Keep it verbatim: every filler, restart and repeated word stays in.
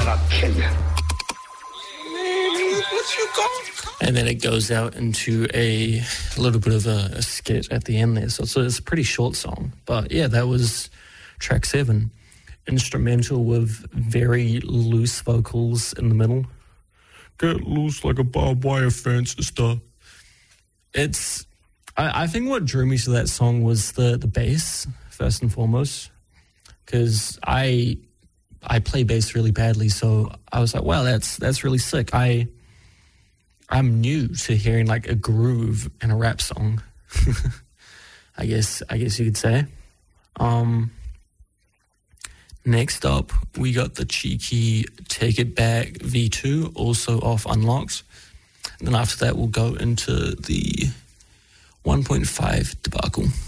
I'll kill you. And then it goes out into a, a little bit of a, a skit at the end there. So it's a, it's a pretty short song. But yeah, that was track seven. Instrumental with very loose vocals in the middle. Get loose like a barbed wire fence, sister. It's, I, I think what drew me to that song was the, the bass, first and foremost. Because I, I play bass really badly, so I was like, wow, that's that's really sick. I, I'm new to hearing like a groove in a rap song. I guess I guess you could say. Um, next up, we got the cheeky Take It Back V two, also off Unlocked. And then after that, we'll go into the one point five debacle.